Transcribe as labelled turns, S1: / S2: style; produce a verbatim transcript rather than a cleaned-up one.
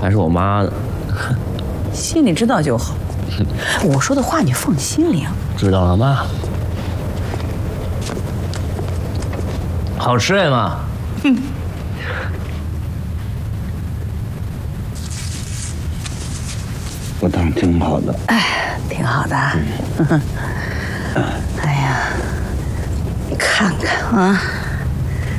S1: 还是我妈呢。
S2: 心里知道就好。我说的话你放心里啊。
S1: 知道了，妈。好吃哎，妈。嗯。
S3: 我当挺好的。
S2: 哎，挺好的。嗯。哎呀，你看看啊。